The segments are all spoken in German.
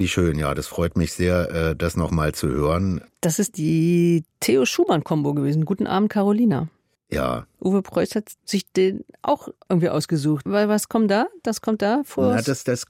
Wie schön, ja, das freut mich sehr, das nochmal zu hören. Das ist die Theo-Schumann-Kombo gewesen. Guten Abend, Carolina. Ja. Uwe Preuß hat sich den auch irgendwie ausgesucht. Weil was kommt da? Das kommt da vor. Na, das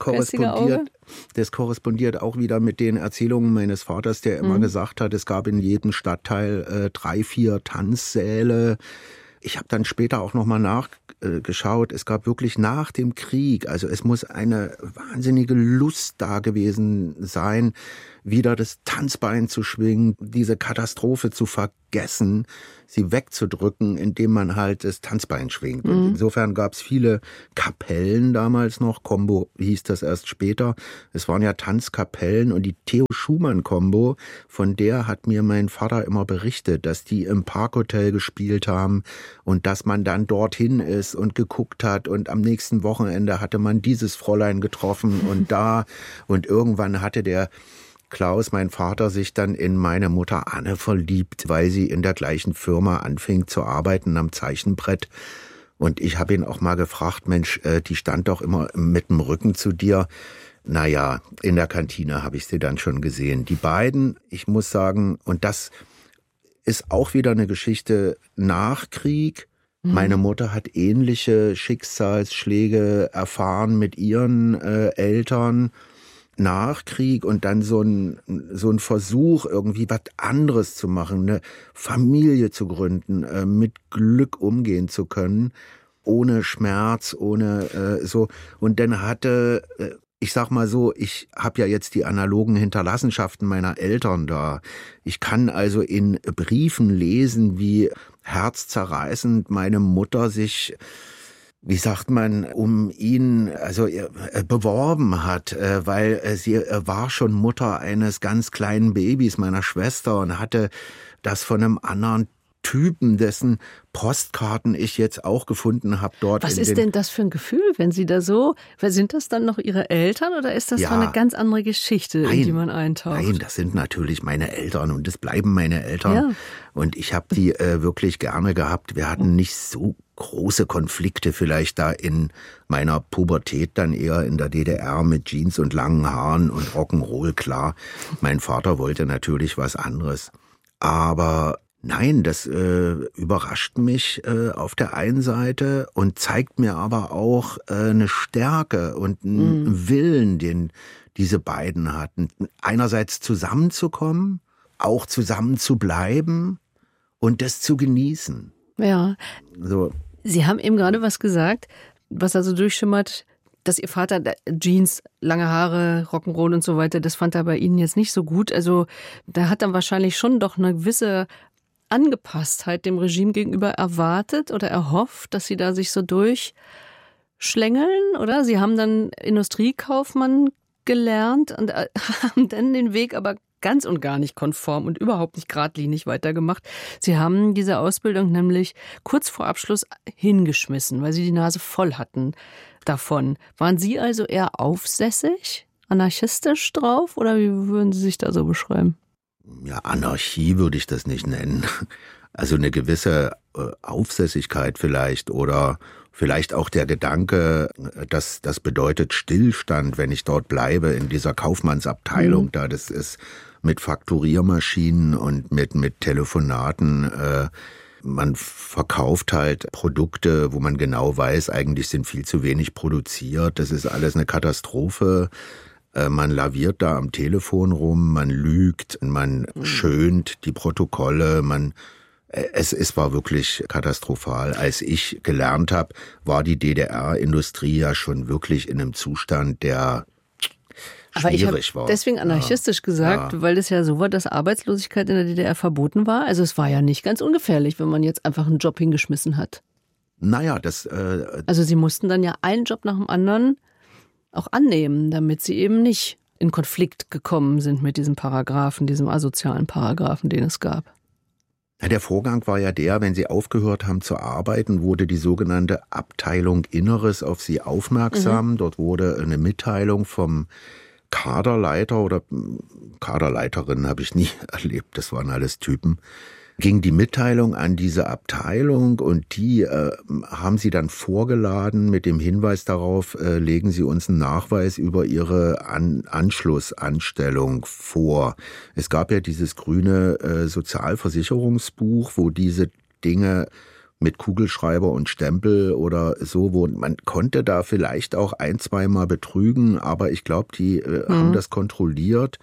korrespondiert auch wieder mit den Erzählungen meines Vaters, der immer gesagt hat, es gab in jedem Stadtteil 3, 4 Tanzsäle. Ich habe dann später auch nochmal nachgeschaut. Es gab wirklich nach dem Krieg, also es muss eine wahnsinnige Lust da gewesen sein, wieder das Tanzbein zu schwingen, diese Katastrophe zu vergessen, sie wegzudrücken, indem man halt das Tanzbein schwingt. Und insofern gab es viele Kapellen damals noch. Combo hieß das erst später. Es waren ja Tanzkapellen und die Theo-Schumann-Kombo, von der hat mir mein Vater immer berichtet, dass die im Parkhotel gespielt haben und dass man dann dorthin ist und geguckt hat und am nächsten Wochenende hatte man dieses Fräulein getroffen und da und irgendwann hatte der Klaus, mein Vater, sich dann in meine Mutter Anne verliebt, weil sie in der gleichen Firma anfing zu arbeiten am Zeichenbrett. Und ich habe ihn auch mal gefragt, Mensch, die stand doch immer mit dem Rücken zu dir. Naja, in der Kantine habe ich sie dann schon gesehen. Die beiden, ich muss sagen, und das ist auch wieder eine Geschichte nach Krieg. Meine Mutter hat ähnliche Schicksalsschläge erfahren mit ihren Eltern. Nach Krieg und dann so ein Versuch, irgendwie was anderes zu machen, eine Familie zu gründen, mit Glück umgehen zu können, ohne Schmerz, ohne so. Und dann hatte, ich sag mal so, ich habe ja jetzt die analogen Hinterlassenschaften meiner Eltern da. Ich kann also in Briefen lesen, wie herzzerreißend meine Mutter sich, wie sagt man, um ihn beworben hat, weil sie war schon Mutter eines ganz kleinen Babys meiner Schwester und hatte das von einem anderen Typen, dessen Postkarten ich jetzt auch gefunden habe dort. Was ist denn das für ein Gefühl, wenn Sie da so, sind das dann noch Ihre Eltern oder ist das so eine ganz andere Geschichte, in die man eintaucht? Nein, das sind natürlich meine Eltern und das bleiben meine Eltern. Ja. Und ich habe die wirklich gerne gehabt. Wir hatten nicht so große Konflikte vielleicht da in meiner Pubertät, dann eher in der DDR mit Jeans und langen Haaren und Rock'n'Roll, klar. Mein Vater wollte natürlich was anderes. Aber nein, das überrascht mich auf der einen Seite und zeigt mir aber auch eine Stärke und einen Willen, den diese beiden hatten. Einerseits zusammenzukommen, auch zusammen zu bleiben und das zu genießen. Ja. So. Sie haben eben gerade was gesagt, was also durchschimmert, dass Ihr Vater Jeans, lange Haare, Rock'n'Roll und so weiter, das fand er bei Ihnen jetzt nicht so gut. Also da hat er wahrscheinlich schon doch eine gewisse Angepasstheit dem Regime gegenüber erwartet oder erhofft, dass Sie da sich so durchschlängeln, oder? Sie haben dann Industriekaufmann gelernt und haben dann den Weg aber ganz und gar nicht konform und überhaupt nicht geradlinig weitergemacht. Sie haben diese Ausbildung nämlich kurz vor Abschluss hingeschmissen, weil Sie die Nase voll hatten davon. Waren Sie also eher aufsässig, anarchistisch drauf oder wie würden Sie sich da so beschreiben? Ja, Anarchie würde ich das nicht nennen. Also eine gewisse Aufsässigkeit vielleicht oder vielleicht auch der Gedanke, dass das bedeutet Stillstand, wenn ich dort bleibe in dieser Kaufmannsabteilung da. Das ist mit Fakturiermaschinen und mit Telefonaten. Man verkauft halt Produkte, wo man genau weiß, eigentlich sind viel zu wenig produziert. Das ist alles eine Katastrophe. Man laviert da am Telefon rum, man lügt, man schönt die Protokolle, es war wirklich katastrophal. Als ich gelernt habe, war die DDR-Industrie ja schon wirklich in einem Zustand, der schwierig war. Deswegen anarchistisch gesagt, weil es ja so war, dass Arbeitslosigkeit in der DDR verboten war. Also es war ja nicht ganz ungefährlich, wenn man jetzt einfach einen Job hingeschmissen hat. Naja, also Sie mussten dann ja einen Job nach dem anderen auch annehmen, damit Sie eben nicht in Konflikt gekommen sind mit diesem Paragraphen, diesem asozialen Paragraphen, den es gab. Ja, der Vorgang war ja der, wenn Sie aufgehört haben zu arbeiten, wurde die sogenannte Abteilung Inneres auf Sie aufmerksam. Dort wurde eine Mitteilung vom Kaderleiter oder Kaderleiterin habe ich nie erlebt, das waren alles Typen, ging die Mitteilung an diese Abteilung und die haben sie dann vorgeladen mit dem Hinweis darauf, legen Sie uns einen Nachweis über Ihre Anschlussanstellung vor. Es gab ja dieses grüne Sozialversicherungsbuch, wo diese Dinge mit Kugelschreiber und Stempel oder so, wo man konnte da vielleicht auch 1-2 Mal betrügen, aber ich glaube, die haben das kontrolliert.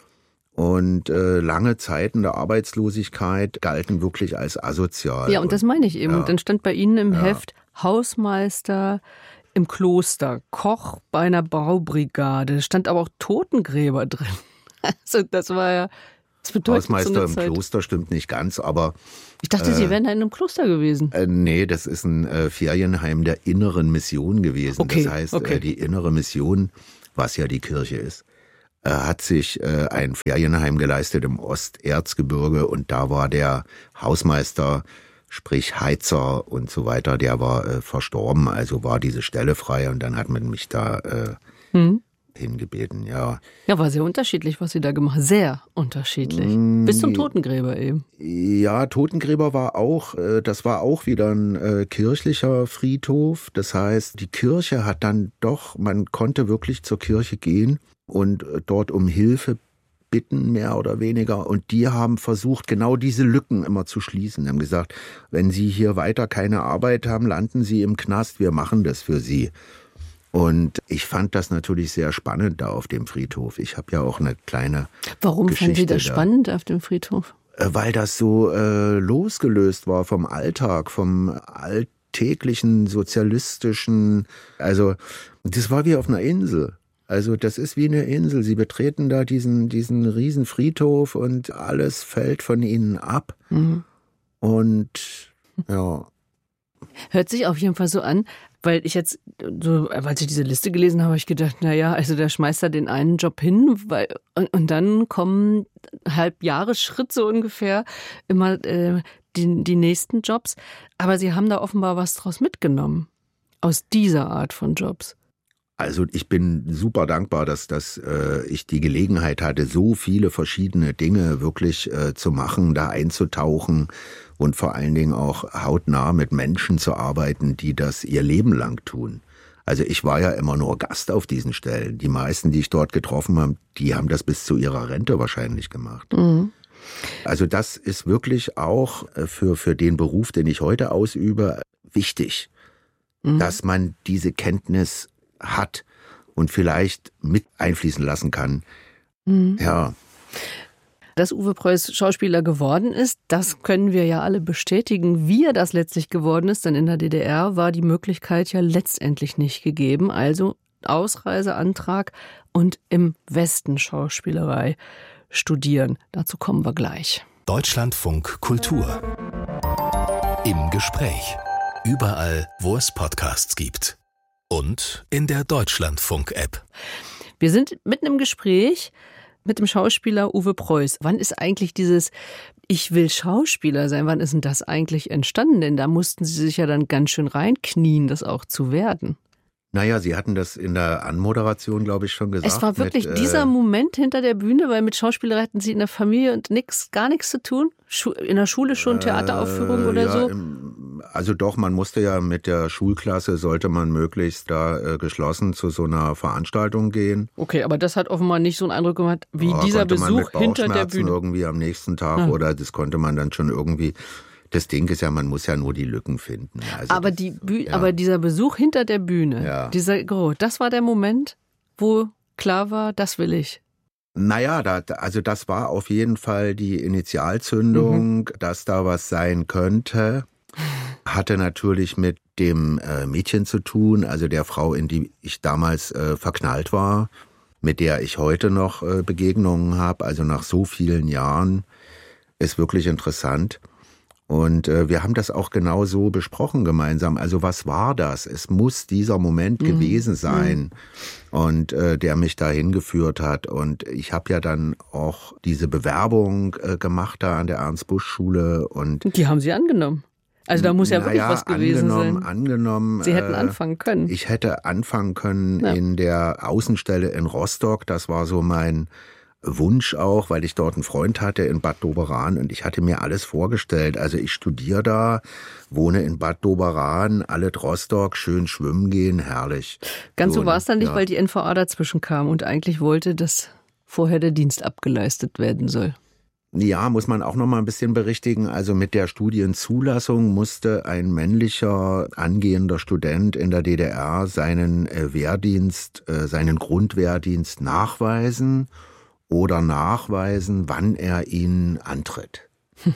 Und lange Zeiten der Arbeitslosigkeit galten wirklich als asozial. Ja, und das meine ich eben. Ja. Und dann stand bei Ihnen im Heft Hausmeister im Kloster, Koch bei einer Baubrigade, stand aber auch Totengräber drin. Also das war ja, das bedeutet Hausmeister so eine im Zeit. Kloster stimmt nicht ganz, aber Ich dachte, Sie wären da in einem Kloster gewesen. nee, das ist ein Ferienheim der Inneren Mission gewesen. Okay, Das heißt, okay. die Innere Mission, was ja die Kirche ist, hat sich ein Ferienheim geleistet im Osterzgebirge und da war der Hausmeister, sprich Heizer und so weiter, der war verstorben, also war diese Stelle frei und dann hat man mich da hingebeten, ja. Ja, war sehr unterschiedlich, was Sie da gemacht haben. Sehr unterschiedlich. Bis zum Totengräber eben. Ja, Totengräber war auch, das war auch wieder ein kirchlicher Friedhof. Das heißt, die Kirche hat dann doch, man konnte wirklich zur Kirche gehen und dort um Hilfe bitten, mehr oder weniger. Und die haben versucht, genau diese Lücken immer zu schließen. Die haben gesagt, wenn Sie hier weiter keine Arbeit haben, landen Sie im Knast, wir machen das für Sie. Und ich fand das natürlich sehr spannend da auf dem Friedhof. Ich habe ja auch eine kleine Warum fanden Sie Geschichte das spannend auf dem Friedhof? Weil das so losgelöst war vom Alltag, vom alltäglichen, sozialistischen. Also das war wie auf einer Insel. Also das ist wie eine Insel. Sie betreten da diesen riesen Friedhof und alles fällt von ihnen ab. Und ja. Hört sich auf jeden Fall so an, weil ich jetzt, so, als ich diese Liste gelesen habe, habe ich gedacht, naja, also der schmeißt da den einen Job hin, und dann kommen Halbjahresschritt so ungefähr immer die nächsten Jobs. Aber Sie haben da offenbar was draus mitgenommen, aus dieser Art von Jobs. Also ich bin super dankbar, dass ich die Gelegenheit hatte, so viele verschiedene Dinge wirklich zu machen, da einzutauchen und vor allen Dingen auch hautnah mit Menschen zu arbeiten, die das ihr Leben lang tun. Also ich war ja immer nur Gast auf diesen Stellen. Die meisten, die ich dort getroffen habe, die haben das bis zu ihrer Rente wahrscheinlich gemacht. Also das ist wirklich auch für den Beruf, den ich heute ausübe, wichtig, dass man diese Kenntnis hat und vielleicht mit einfließen lassen kann. Ja. Dass Uwe Preuß Schauspieler geworden ist, das können wir ja alle bestätigen. Wie er das letztlich geworden ist, denn in der DDR war die Möglichkeit ja letztendlich nicht gegeben. Also Ausreiseantrag und im Westen Schauspielerei studieren. Dazu kommen wir gleich. Deutschlandfunk Kultur. Im Gespräch. Überall, wo es Podcasts gibt. Und in der Deutschlandfunk-App. Wir sind mitten im Gespräch mit dem Schauspieler Uwe Preuß. Wann ist eigentlich dieses Ich will Schauspieler sein, wann ist denn das eigentlich entstanden? Denn da mussten Sie sich ja dann ganz schön reinknien, das auch zu werden. Naja, Sie hatten das in der Anmoderation, glaube ich, schon gesagt. Es war wirklich dieser Moment hinter der Bühne, weil mit Schauspieler hatten Sie in der Familie und gar nichts zu tun? In der Schule schon Theateraufführung oder ja, so? Also doch, man musste ja mit der Schulklasse, sollte man möglichst da geschlossen zu so einer Veranstaltung gehen. Okay, aber das hat offenbar nicht so einen Eindruck gemacht, wie Ja, dieser konnte man Besuch mit hinter der Bauchschmerzen Bühne. irgendwie am nächsten Tag oder das konnte man dann schon irgendwie. Das Ding ist ja, man muss ja nur die Lücken finden. Also Aber, aber dieser Besuch hinter der Bühne, das war der Moment, wo klar war, das will ich. Naja, also das war auf jeden Fall die Initialzündung, dass da was sein könnte. Hatte natürlich mit dem Mädchen zu tun, also der Frau, in die ich damals verknallt war, mit der ich heute noch Begegnungen habe, also nach so vielen Jahren, ist wirklich interessant. Und wir haben das auch genau so besprochen gemeinsam. Also was war das? Es muss dieser Moment gewesen sein und der mich dahin geführt hat. Und ich habe ja dann auch diese Bewerbung gemacht da an der Ernst-Busch-Schule. Und die haben Sie angenommen. Also da muss ja wirklich was gewesen sein. Angenommen. Sie hätten anfangen können. Ich hätte anfangen können in der Außenstelle in Rostock. Das war so mein Wunsch auch, weil ich dort einen Freund hatte in Bad Doberan und ich hatte mir alles vorgestellt. Also ich studiere da, wohne in Bad Doberan, alle Rostock, schön schwimmen gehen, herrlich. Ganz so war es dann nicht, weil die NVA dazwischen kam und eigentlich wollte, dass vorher der Dienst abgeleistet werden soll. Ja, muss man auch noch mal ein bisschen berichtigen. Also mit der Studienzulassung musste ein männlicher angehender Student in der DDR seinen Wehrdienst, seinen Grundwehrdienst nachweisen oder nachweisen, wann er ihn antritt.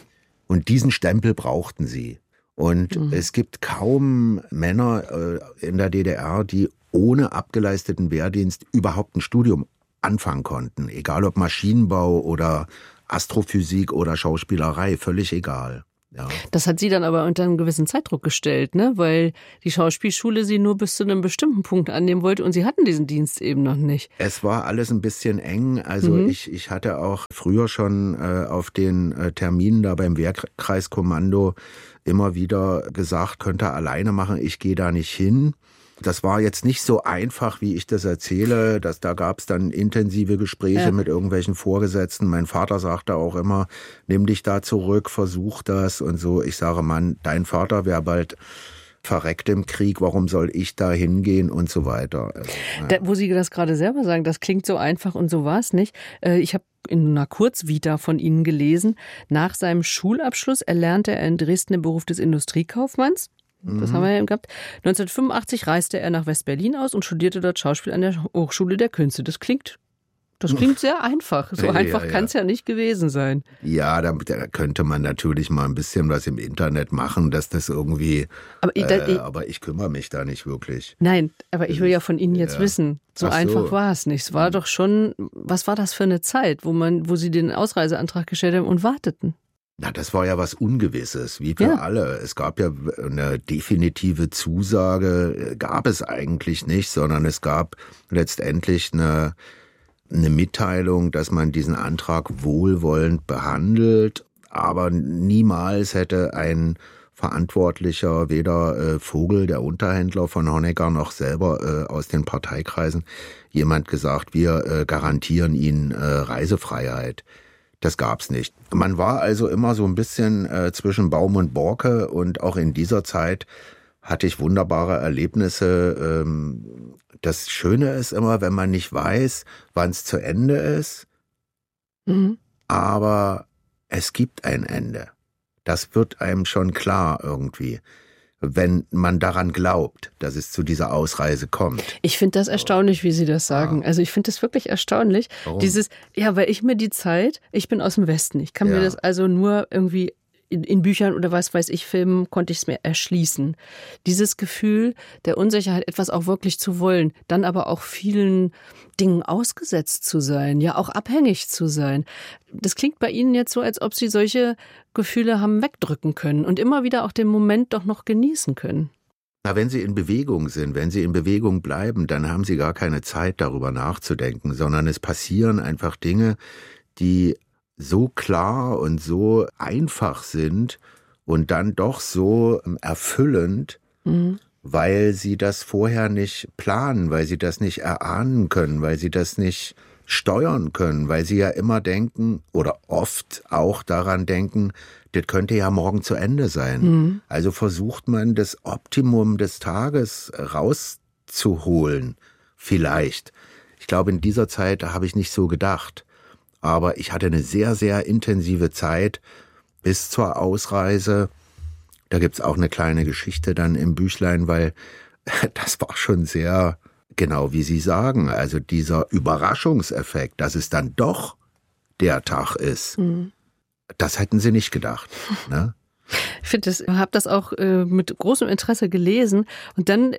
Und diesen Stempel brauchten sie. Und es gibt kaum Männer in der DDR, die ohne abgeleisteten Wehrdienst überhaupt ein Studium anfangen konnten. Egal ob Maschinenbau oder Astrophysik oder Schauspielerei, völlig egal. Ja. Das hat sie dann aber unter einen gewissen Zeitdruck gestellt, ne? Weil die Schauspielschule sie nur bis zu einem bestimmten Punkt annehmen wollte und sie hatten diesen Dienst eben noch nicht. Es war alles ein bisschen eng. Also ich hatte auch früher schon auf den Terminen da beim Wehrkreiskommando immer wieder gesagt, könnt ihr alleine machen, ich gehe da nicht hin. Das war jetzt nicht so einfach, wie ich das erzähle. Da gab es dann intensive Gespräche mit irgendwelchen Vorgesetzten. Mein Vater sagte auch immer, nimm dich da zurück, versuch das und so. Ich sage, Mann, dein Vater wäre bald verreckt im Krieg, warum soll ich da hingehen und so weiter. Also, wo Sie das gerade selber sagen, das klingt so einfach und so war es nicht. Ich habe in einer Kurzvita von Ihnen gelesen, nach seinem Schulabschluss erlernte er in Dresden den Beruf des Industriekaufmanns. Das haben wir ja gehabt. 1985 reiste er nach West-Berlin aus und studierte dort Schauspiel an der Hochschule der Künste. Das klingt sehr einfach. So einfach kann es ja nicht gewesen sein. Ja, da könnte man natürlich mal ein bisschen was im Internet machen, dass das irgendwie... Aber ich kümmere mich da nicht wirklich. Nein, aber ich will ja von Ihnen jetzt wissen, so einfach war es nicht. Es war doch schon, was war das für eine Zeit, wo Sie den Ausreiseantrag gestellt haben und warteten? Na, das war ja was Ungewisses, wie für alle. Es gab ja eine definitive Zusage, gab es eigentlich nicht, sondern es gab letztendlich eine Mitteilung, dass man diesen Antrag wohlwollend behandelt, aber niemals hätte ein Verantwortlicher, weder Vogel, der Unterhändler von Honecker, noch selber aus den Parteikreisen, jemand gesagt, wir garantieren Ihnen Reisefreiheit. Das gab's nicht. Man war also immer so ein bisschen zwischen Baum und Borke und auch in dieser Zeit hatte ich wunderbare Erlebnisse. Das Schöne ist immer, wenn man nicht weiß, wann es zu Ende ist, aber es gibt ein Ende. Das wird einem schon klar irgendwie, wenn man daran glaubt, dass es zu dieser Ausreise kommt. Ich finde das erstaunlich, wie Sie das sagen. Also ich finde das wirklich erstaunlich. Warum? Weil ich mir die Zeit, ich bin aus dem Westen, ich kann mir das also nur irgendwie in Büchern oder was weiß ich, Filmen, konnte ich es mir erschließen. Dieses Gefühl der Unsicherheit, etwas auch wirklich zu wollen, dann aber auch vielen Dingen ausgesetzt zu sein, ja auch abhängig zu sein. Das klingt bei Ihnen jetzt so, als ob Sie solche Gefühle haben wegdrücken können und immer wieder auch den Moment doch noch genießen können. Na, wenn Sie in Bewegung sind, wenn Sie in Bewegung bleiben, dann haben Sie gar keine Zeit, darüber nachzudenken, sondern es passieren einfach Dinge, die so klar und so einfach sind und dann doch so erfüllend, weil sie das vorher nicht planen, weil sie das nicht erahnen können, weil sie das nicht steuern können, weil sie ja immer denken oder oft auch daran denken, das könnte ja morgen zu Ende sein. Also versucht man das Optimum des Tages rauszuholen, vielleicht. Ich glaube, in dieser Zeit habe ich nicht so gedacht. Aber ich hatte eine sehr, sehr intensive Zeit bis zur Ausreise. Da gibt's auch eine kleine Geschichte dann im Büchlein, weil das war schon sehr, genau wie Sie sagen, also dieser Überraschungseffekt, dass es dann doch der Tag ist, das hätten Sie nicht gedacht, ne? Ich habe das auch mit großem Interesse gelesen und dann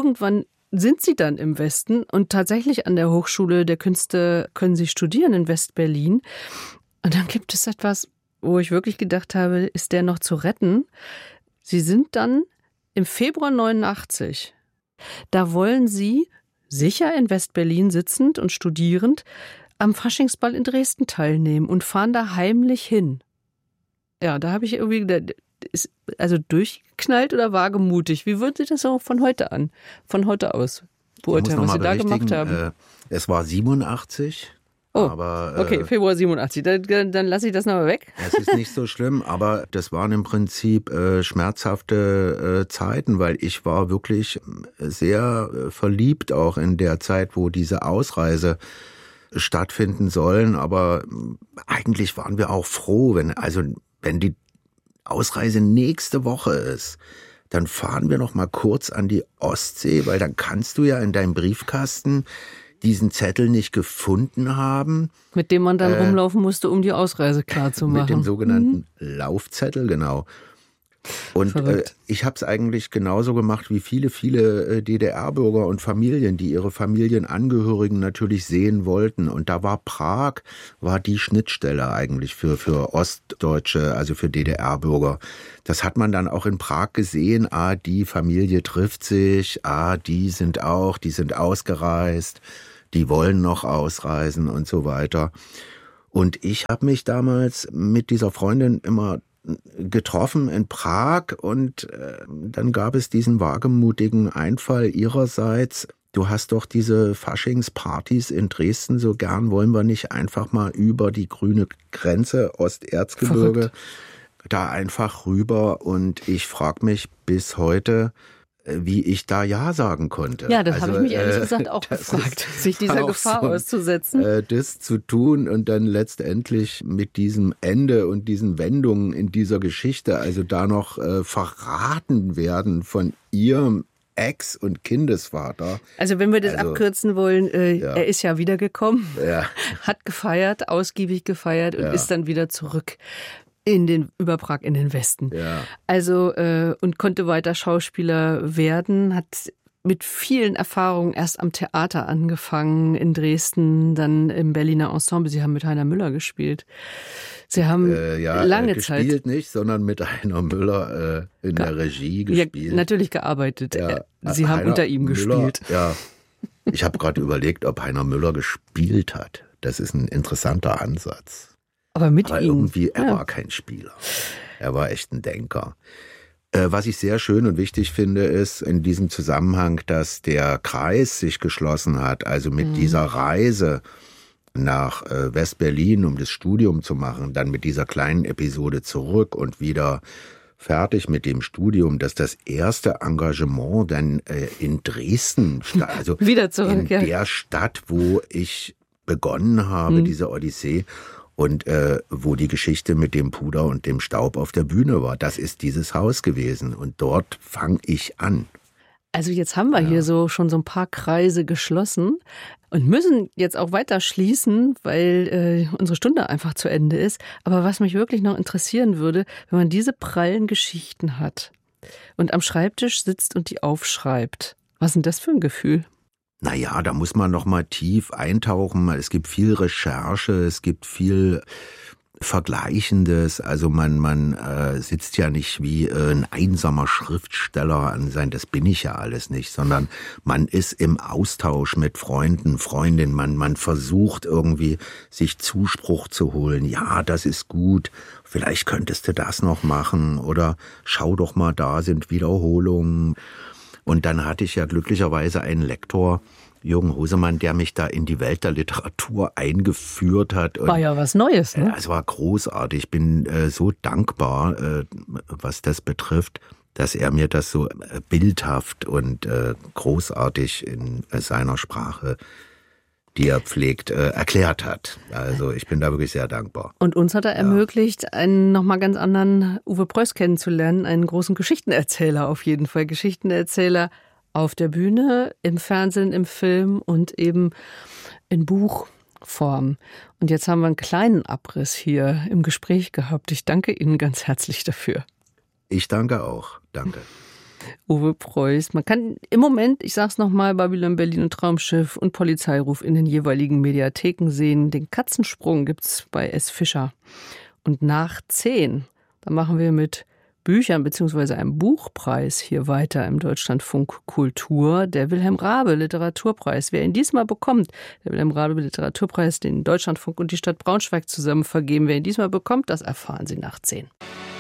sind Sie dann im Westen und tatsächlich an der Hochschule der Künste können Sie studieren in West-Berlin. Und dann gibt es etwas, wo ich wirklich gedacht habe, ist der noch zu retten? Sie sind dann im Februar 89. Da wollen Sie, sicher in West-Berlin sitzend und studierend, am Faschingsball in Dresden teilnehmen und fahren da heimlich hin. Ja, da habe ich irgendwie gedacht, also durchgeknallt oder wagemutig? Wie würden Sie das so von heute aus beurteilen, was Sie da gemacht haben? Es war 87 Oh, aber, okay, Februar 87, dann lasse ich das nochmal weg. Es ist nicht so schlimm, aber das waren im Prinzip schmerzhafte Zeiten, weil ich war wirklich sehr verliebt auch in der Zeit, wo diese Ausreise stattfinden sollen. Aber eigentlich waren wir auch froh, wenn die Ausreise nächste Woche ist, dann fahren wir noch mal kurz an die Ostsee, weil dann kannst du ja in deinem Briefkasten diesen Zettel nicht gefunden haben. Mit dem man dann rumlaufen musste, um die Ausreise klarzumachen. Mit dem sogenannten Laufzettel, genau. Und ich habe es eigentlich genauso gemacht wie viele DDR-Bürger und Familien, die ihre Familienangehörigen natürlich sehen wollten. Und da war Prag, die Schnittstelle eigentlich für Ostdeutsche, also für DDR-Bürger. Das hat man dann auch in Prag gesehen. Die Familie trifft sich, die sind ausgereist, die wollen noch ausreisen und so weiter. Und ich habe mich damals mit dieser Freundin immer getroffen in Prag und dann gab es diesen wagemutigen Einfall ihrerseits. Du hast doch diese Faschingspartys in Dresden so gern, wollen wir nicht einfach mal über die grüne Grenze Osterzgebirge da einfach rüber? Und ich frage mich bis heute, wie ich da Ja sagen konnte. Ja, das habe ich mich ehrlich gesagt auch gefragt, sich dieser Gefahr auszusetzen. Das zu tun und dann letztendlich mit diesem Ende und diesen Wendungen in dieser Geschichte, also da noch verraten werden von ihrem Ex- und Kindesvater. Also wenn wir das abkürzen wollen, er ist ja wiedergekommen, hat gefeiert, ausgiebig gefeiert und ist dann wieder zurück über Prag in den Westen. Ja. Also, und konnte weiter Schauspieler werden, hat mit vielen Erfahrungen erst am Theater angefangen in Dresden, dann im Berliner Ensemble. Sie haben mit Heiner Müller gespielt. Sie haben lange Zeit gespielt nicht, sondern mit Heiner Müller in der Regie gespielt. Ja, natürlich gearbeitet. Ja. Sie haben unter ihm gespielt. Ja. Ich habe gerade überlegt, ob Heiner Müller gespielt hat. Das ist ein interessanter Ansatz. Aber ihm. Irgendwie, er war kein Spieler. Er war echt ein Denker. Was ich sehr schön und wichtig finde, ist in diesem Zusammenhang, dass der Kreis sich geschlossen hat, also mit dieser Reise nach West-Berlin, um das Studium zu machen, dann mit dieser kleinen Episode zurück und wieder fertig mit dem Studium, dass das erste Engagement dann in Dresden, also wieder zurück, in der Stadt, wo ich begonnen habe, diese Odyssee, und wo die Geschichte mit dem Puder und dem Staub auf der Bühne war. Das ist dieses Haus gewesen und dort fange ich an. Also jetzt haben wir hier schon so ein paar Kreise geschlossen und müssen jetzt auch weiter schließen, weil unsere Stunde einfach zu Ende ist. Aber was mich wirklich noch interessieren würde, wenn man diese prallen Geschichten hat und am Schreibtisch sitzt und die aufschreibt, was ist denn das für ein Gefühl? Naja, da muss man noch mal tief eintauchen. Es gibt viel Recherche, es gibt viel Vergleichendes. Also man sitzt ja nicht wie ein einsamer Schriftsteller an das bin ich ja alles nicht, sondern man ist im Austausch mit Freunden, Freundinnen. Man versucht irgendwie, sich Zuspruch zu holen. Ja, das ist gut. Vielleicht könntest du das noch machen oder schau doch mal, da sind Wiederholungen. Und dann hatte ich ja glücklicherweise einen Lektor, Jürgen Hosemann, der mich da in die Welt der Literatur eingeführt hat. War ja was Neues, ne? Es war großartig. Ich bin so dankbar, was das betrifft, dass er mir das so bildhaft und großartig in seiner Sprache, die er pflegt, erklärt hat. Also ich bin da wirklich sehr dankbar. Und uns hat er ermöglicht, einen nochmal ganz anderen Uwe Preuß kennenzulernen, einen großen Geschichtenerzähler auf jeden Fall. Geschichtenerzähler auf der Bühne, im Fernsehen, im Film und eben in Buchform. Und jetzt haben wir einen kleinen Abriss hier im Gespräch gehabt. Ich danke Ihnen ganz herzlich dafür. Ich danke auch. Danke. Uwe Preuß. Man kann im Moment, ich sag's nochmal, Babylon Berlin und Traumschiff und Polizeiruf in den jeweiligen Mediatheken sehen. Den Katzensprung gibt's bei S. Fischer. Und nach 10, da machen wir mit Büchern bzw. einem Buchpreis hier weiter im Deutschlandfunk Kultur, der Wilhelm Raabe Literaturpreis. Wer ihn diesmal bekommt, der Wilhelm Raabe Literaturpreis, den Deutschlandfunk und die Stadt Braunschweig zusammen vergeben. Wer ihn diesmal bekommt, das erfahren Sie nach 10.